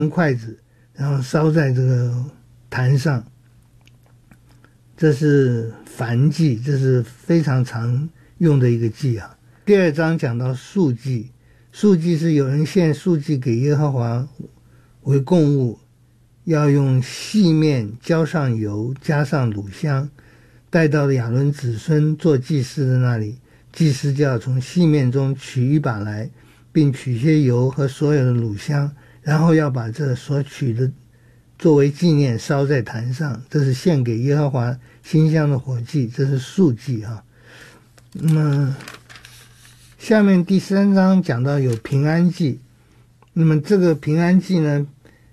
筷子，然后烧在这个坛上。这是燔祭，这是非常常用的一个祭啊。第2章讲到素祭，素祭是有人献素祭给耶和华为供物，要用细面浇上油，加上乳香，带到亚伦子孙做祭司的那里，祭司就要从细面中取一把来，并取些油和所有的乳香，然后要把这所取的作为纪念烧在坛上，这是献给耶和华馨香的火祭，这是素祭啊。那么下面第3章讲到有平安祭，那么这个平安祭呢，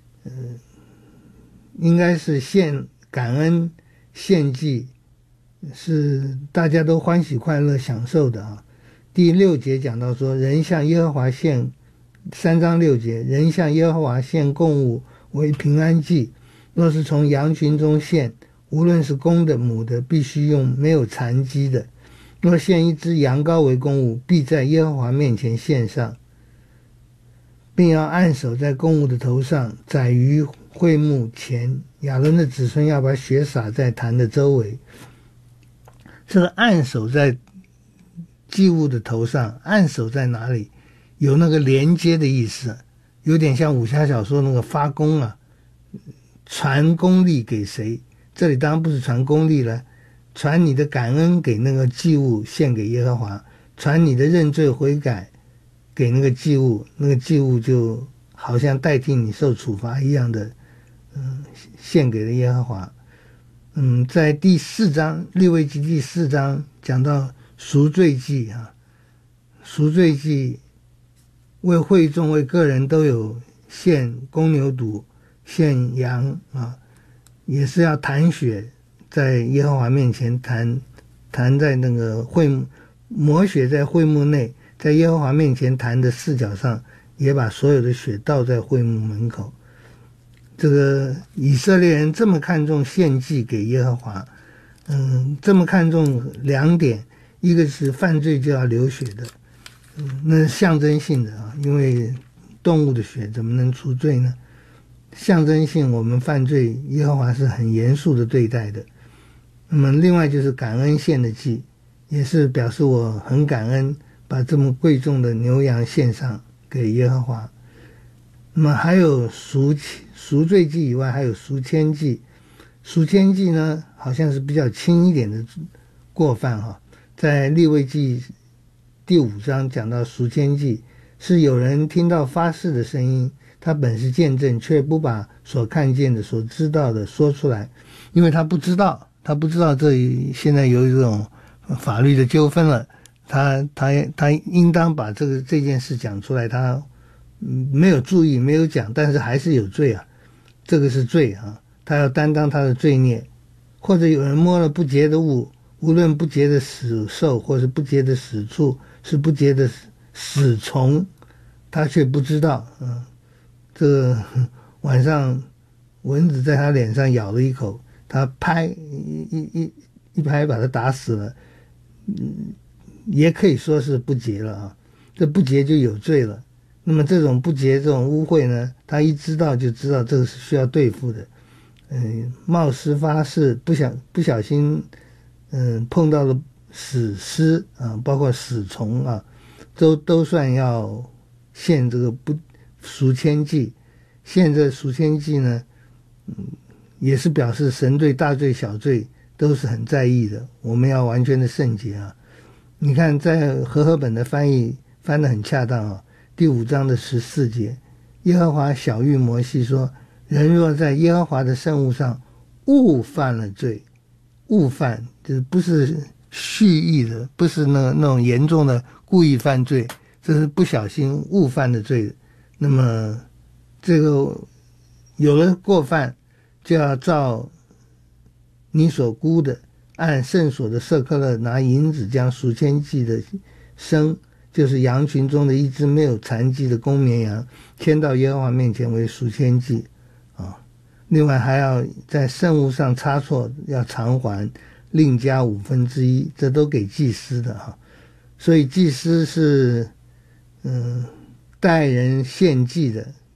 应该是献感恩献祭，是大家都欢喜快乐享受的啊。第6节讲到说，人向耶和华献，3章6节，人向耶和华献供物为平安祭，若是从羊群中献，无论是公的母的，必须用没有残疾的。若献一只羊羔为供物，必在耶和华面前献上，并要按手在供物的头上，宰于会幕前。亚伦的子孙要把血洒在坛的周围。这个按手在祭物的头上，按手在哪里？有那个连接的意思，有点像武侠小说那个发功啊，传功力给谁？这里当然不是传功力了，传你的感恩给那个祭物，献给耶和华，传你的认罪悔改给那个祭物，那个祭物就好像代替你受处罚一样的，献给了耶和华。在第4章利未记第4章讲到赎罪祭啊，赎罪祭为会众为个人都有献公牛犊，献羊啊，也是要弹血在耶和华面前弹在那个会幕，抹血在会幕内，在耶和华面前弹的4角上，也把所有的血倒在会幕门口。这个以色列人这么看重献祭给耶和华，这么看重2点，一个是犯罪就要流血的，那是象征性的啊，因为动物的血怎么能除罪呢？象征性，我们犯罪，耶和华是很严肃的对待的。那么另外就是感恩献的祭，也是表示我很感恩，把这么贵重的牛羊献上给耶和华。那么还有赎罪祭以外，还有赎愆祭。赎愆祭呢，好像是比较轻一点的过犯哈。在利未记第5章讲到赎愆祭，是有人听到发誓的声音，他本是见证，却不把所看见的、所知道的说出来，因为他不知道这现在有一种法律的纠纷了，他应当把这件事讲出来，他没有注意，没有讲，但是还是有罪啊，这个是罪啊，他要担当他的罪孽。或者有人摸了不洁的物，无论不洁的死兽，或是不洁的死畜，是不洁的死虫，他却不知道，这个晚上蚊子在他脸上咬了一口，他拍一拍把他打死了，也可以说是不洁了啊，这不洁就有罪了。那么这种不洁、这种污秽呢，他一知道就知道这个是需要对付的。冒失发誓，不小心，碰到了死尸啊，包括死虫啊，都算要献这个赎愆祭。献这赎愆祭呢，也是表示神对大罪小罪都是很在意的，我们要完全的圣洁啊。你看在和合本的翻译翻得很恰当啊。第5章的14节，耶和华晓谕摩西说，人若在耶和华的圣物上误犯了罪，误犯就是不是蓄意的，不是那种严重的故意犯罪，这是不小心误犯的罪。那么这个有了过犯，就要照你所估的，按圣所的舍客勒拿银子将赎愆祭的生，就是羊群中的一只没有残疾的公绵羊，牵到耶和华面前为赎愆祭啊。另外还要在圣物上差错，要偿还，另加1/5，这都给祭司的哈。所以祭司是代人献祭的，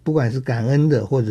不管是感恩的或者